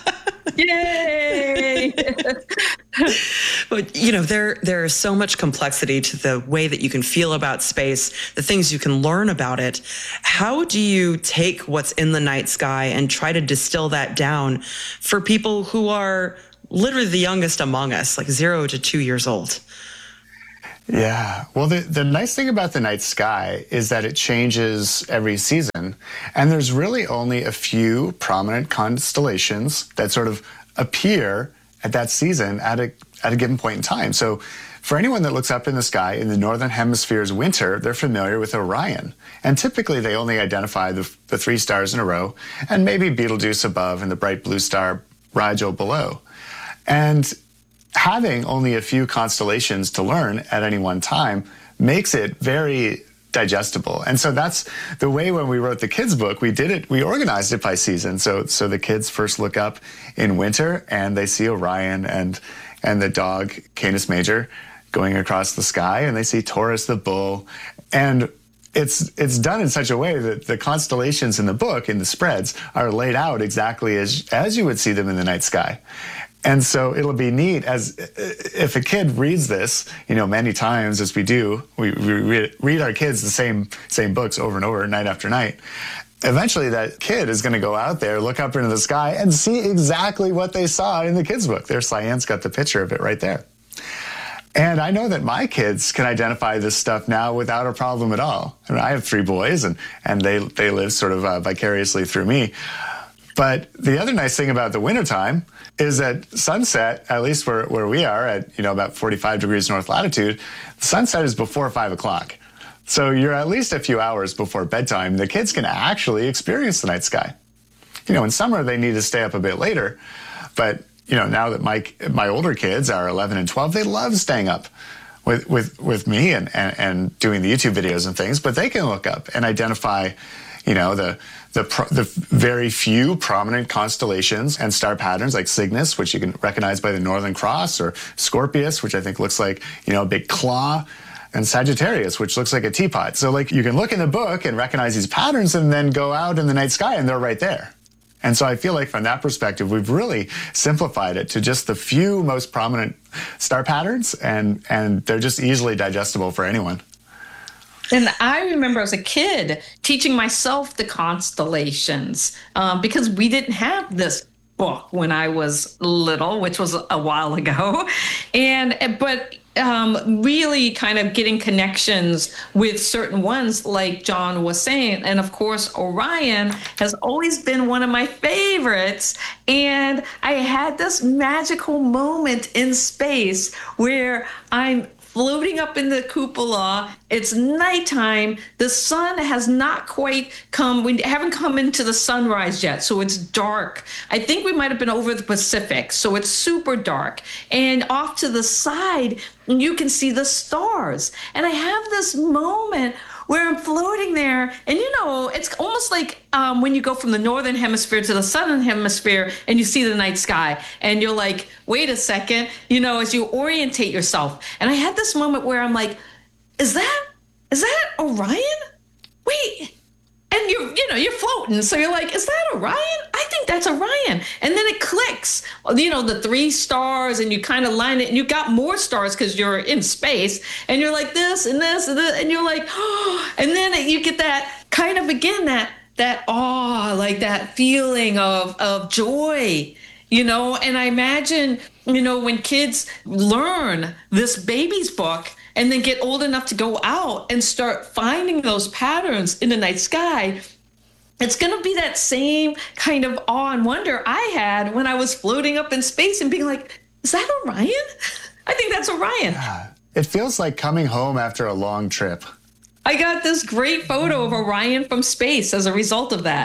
Speaker 6: Yay!
Speaker 2: But, you know, there there is so much complexity to the way that you can feel about space, the things you can learn about it. How do you take what's in the night sky and try to distill that down for people who are literally the youngest among us, like zero to two years old?
Speaker 7: Yeah. Well, the, the nice thing about the night sky is that it changes every season. And there's really only a few prominent constellations that sort of appear at that season at a, at a given point in time. So for anyone that looks up in the sky in the Northern Hemisphere's winter, they're familiar with Orion. And typically they only identify the, the three stars in a row and maybe Betelgeuse above and the bright blue star Rigel below. And having only a few constellations to learn at any one time makes it very digestible. And so that's the way when we wrote the kids' book, we did it, we organized it by season. So so the kids first look up in winter and they see Orion and and the dog Canis Major going across the sky, and they see Taurus the bull. And it's it's done in such a way that the constellations in the book, in the spreads, are laid out exactly as as you would see them in the night sky. And so it'll be neat as if a kid reads this, you know, many times as we do, we, we read, read our kids the same same books over and over, night after night. Eventually that kid is going to go out there, look up into the sky and see exactly what they saw in the kids' book. Their Cyan's got the picture of it right there. And I know that my kids can identify this stuff now without a problem at all. I mean, I have three boys and, and they, they live sort of uh, vicariously through me. But the other nice thing about the wintertime is that sunset, at least where, where we are at, you know, about forty-five degrees north latitude, the sunset is before five o'clock. So you're at least a few hours before bedtime. The kids can actually experience the night sky. You know, in summer, they need to stay up a bit later. But, you know, now that my, my older kids are eleven and twelve, they love staying up with, with, with me and, and, and doing the YouTube videos and things. But they can look up and identify, you know, the the pro, the very few prominent constellations and star patterns like Cygnus, which you can recognize by the Northern Cross, or Scorpius, which I think looks like, you know, a big claw, and Sagittarius, which looks like a teapot. So like you can look in the book and recognize these patterns and then go out in the night sky and they're right there. And so I feel like from that perspective, we've really simplified it to just the few most prominent star patterns, and, and they're just easily digestible for anyone.
Speaker 6: And I remember as a kid teaching myself the constellations um, because we didn't have this book when I was little, which was a while ago. And but um, really kind of getting connections with certain ones, like John was saying. And of course, Orion has always been one of my favorites. And I had this magical moment in space where I'm floating up in the cupola. It's nighttime. The sun has not quite come. We haven't come into the sunrise yet, so it's dark. I think we might have been over the Pacific, so it's super dark. And off to the side, you can see the stars. And I have this moment where I'm floating there, and you know, it's almost like um, when you go from the northern hemisphere to the southern hemisphere and you see the night sky, and you're like, wait a second, you know, as you orientate yourself. And I had this moment where I'm like, is that, is that Orion? Wait, and you're, you know, you're floating, so you're like, is that Orion? I think that's Orion. And then it clicks, you know, the three stars, and you kind of line it, and you got more stars because you're in space, and you're like this and this and this, and you're like, oh, and then you get that kind of, again, that that awe, like that feeling of of joy, you know. And I imagine, you know, when kids learn this baby's book and then get old enough to go out and start finding those patterns in the night sky, it's going to be that same kind of awe and wonder I had when I was floating up in space and being like, is that Orion? I think that's Orion.
Speaker 7: Yeah. It feels like coming home after a long trip.
Speaker 6: I got this great photo of Orion from space as a result of that.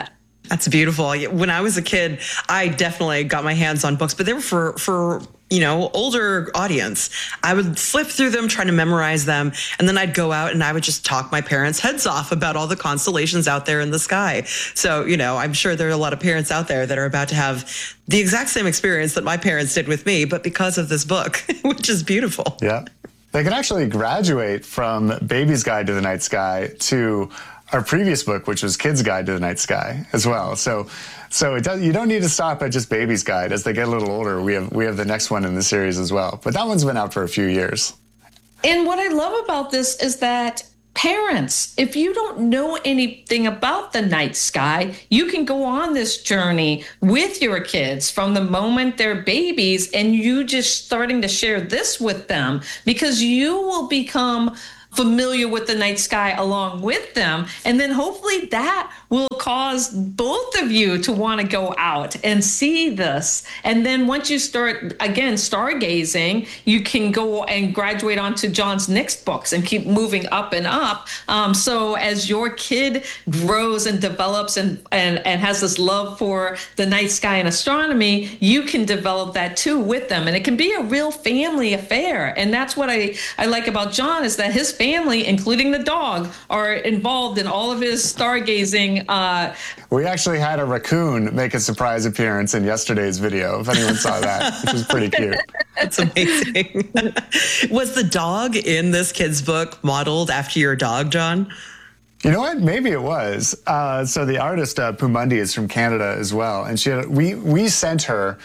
Speaker 2: That's beautiful. When I was a kid, I definitely got my hands on books, but they were for, for you know, older audience. I would flip through them, trying to memorize them, and then I'd go out and I would just talk my parents' heads off about all the constellations out there in the sky. So, you know, I'm sure there are a lot of parents out there that are about to have the exact same experience that my parents did with me, but because of this book, which is beautiful.
Speaker 7: Yeah. They can actually graduate from Baby's Guide to the Night Sky to our previous book, which was Kid's Guide to the Night Sky as well. So, so it does, you don't need to stop at just Baby's Guide. As they get a little older, we have we have the next one in the series as well. But that one's been out for a few years.
Speaker 6: And what I love about this is that parents, if you don't know anything about the night sky, you can go on this journey with your kids from the moment they're babies, and you just starting to share this with them, because you will become familiar with the night sky along with them. And then hopefully that will cause both of you to want to go out and see this. And then once you start, again, stargazing, you can go and graduate onto John's next books and keep moving up and up. Um, so as your kid grows and develops and, and, and has this love for the night sky and astronomy, you can develop that too with them. And it can be a real family affair. And that's what I, I like about John, is that his family, including the dog, are involved in all of his stargazing. Uh,
Speaker 7: we actually had a raccoon make a surprise appearance in yesterday's video, if anyone saw that, which was pretty cute.
Speaker 2: That's amazing. Was the dog in this kid's book modeled after your dog, John?
Speaker 7: You know what? Maybe it was. Uh, so the artist, uh, Pumundi, is from Canada as well. And she had, we, we sent her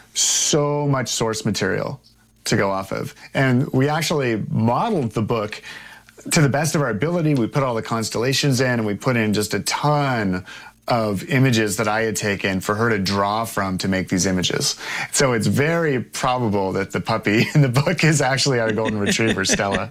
Speaker 7: so much source material to go off of. And we actually modeled the book to the best of our ability. We put all the constellations in, and we put in just a ton of images that I had taken for her to draw from to make these images. So it's very probable that the puppy in the book is actually our golden retriever, Stella.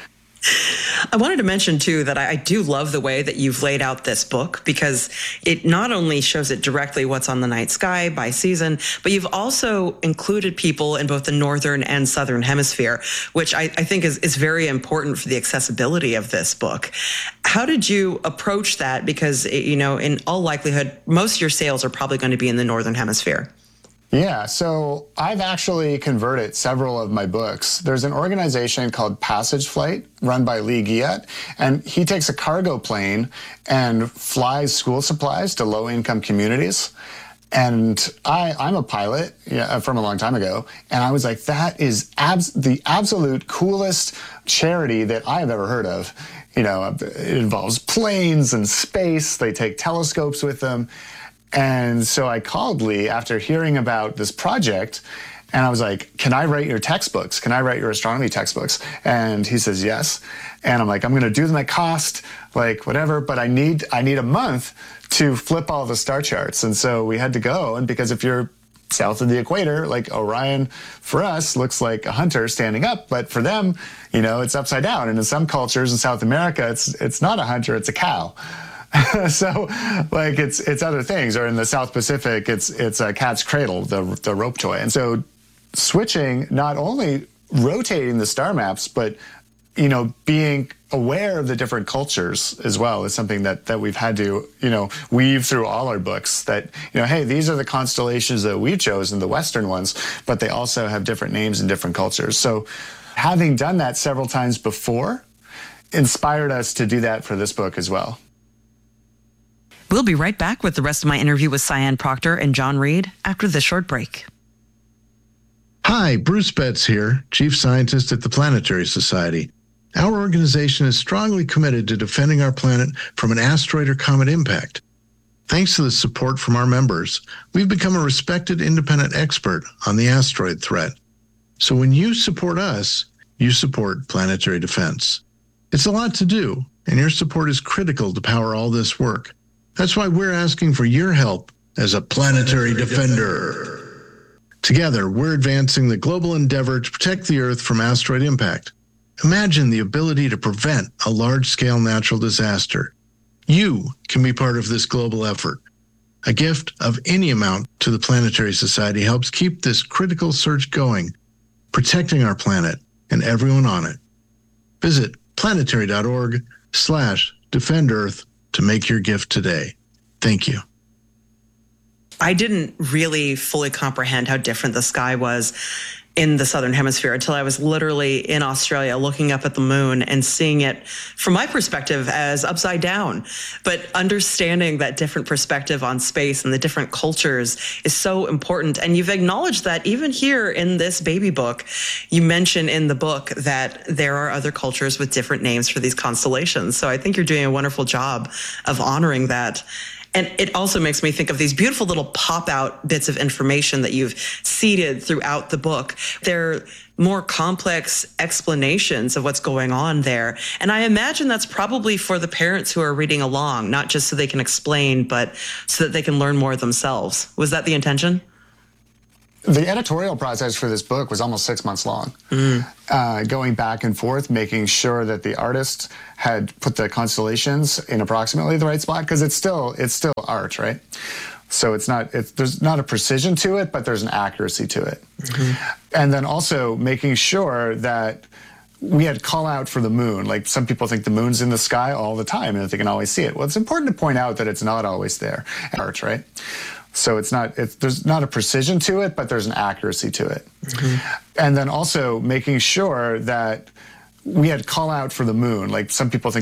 Speaker 2: I wanted to mention, too, that I do love the way that you've laid out this book, because it not only shows it directly what's on the night sky by season, but you've also included people in both the northern and southern hemisphere, which I, I think is, is very important for the accessibility of this book. How did you approach that? Because, you know, in all likelihood, most of your sales are probably going to be in the northern hemisphere.
Speaker 7: Yeah, so I've actually converted several of my books. There's an organization called Passage Flight run by Lee Giat, and he takes a cargo plane and flies school supplies to low-income communities. And I, I'm a pilot yeah, from a long time ago, and I was like, that is abs- the absolute coolest charity that I've ever heard of. You know, it involves planes and space. They take telescopes with them. And so I called Lee after hearing about this project, and I was like, can I write your textbooks? Can I write your astronomy textbooks? And he says, yes. And I'm like, I'm going to do them at cost, like whatever, but I need I need a month to flip all the star charts. And so we had to go. And because if you're south of the equator, like Orion for us looks like a hunter standing up, but for them, you know, it's upside down. And in some cultures in South America, it's it's not a hunter, it's a cow. So, like, it's it's other things. Or in the South Pacific, it's it's a cat's cradle, the the rope toy. And so, switching, not only rotating the star maps, but you know, being aware of the different cultures as well is something that that we've had to you know weave through all our books. That you know, hey, these are the constellations that we've chosen, the Western ones, but they also have different names in different cultures. So, having done that several times before, inspired us to do that for this book as well.
Speaker 2: We'll be right back with the rest of my interview with Cyan Proctor and John Reed after this short break.
Speaker 3: Hi, Bruce Betts here, Chief Scientist at the Planetary Society. Our organization is strongly committed to defending our planet from an asteroid or comet impact. Thanks to the support from our members, we've become a respected independent expert on the asteroid threat. So when you support us, you support planetary defense. It's a lot to do, and your support is critical to power all this work. That's why we're asking for your help as a planetary, planetary defender. defender. Together, we're advancing the global endeavor to protect the Earth from asteroid impact. Imagine the ability to prevent a large-scale natural disaster. You can be part of this global effort. A gift of any amount to the Planetary Society helps keep this critical search going, protecting our planet and everyone on it. Visit planetary.org slash defend Earth to make your gift today. Thank you.
Speaker 2: I didn't really fully comprehend how different the sky was in the Southern Hemisphere until I was literally in Australia looking up at the moon and seeing it from my perspective as upside down. But understanding that different perspective on space and the different cultures is so important. And you've acknowledged that even here in this baby book, you mention in the book that there are other cultures with different names for these constellations. So I think you're doing a wonderful job of honoring that. And it also makes me think of these beautiful little pop-out bits of information that you've seeded throughout the book. They're more complex explanations of what's going on there. And I imagine that's probably for the parents who are reading along, not just so they can explain, but so that they can learn more themselves. Was that the intention?
Speaker 7: The editorial process for this book was almost six months long, mm. uh, going back and forth, making sure that the artist had put the constellations in approximately the right spot, because it's still it's still art, right? So it's not it's, there's not a precision to it, but there's an accuracy to it. Mm-hmm. And then also making sure that we had call out for the moon. Like, some people think the moon's in the sky all the time and that they can always see it. Well, it's important to point out that it's not always there. Art, right? So it's not, it's, there's not a precision to it, but there's an accuracy to it. Mm-hmm. And then also making sure that we had call out for the moon. Like, some people think